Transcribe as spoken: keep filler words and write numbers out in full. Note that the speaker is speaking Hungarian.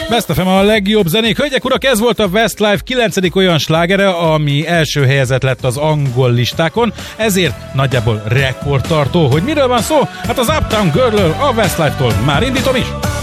Best ef em a legjobb zenék. Hölgyek, urak, ez volt a Westlife kilencedik olyan slágere, ami első helyezett lett az angol listákon, ezért nagyjából rekordtartó. Hogy miről van szó? Hát az Uptown Girl-ről, a Westlife-tól már indítom is.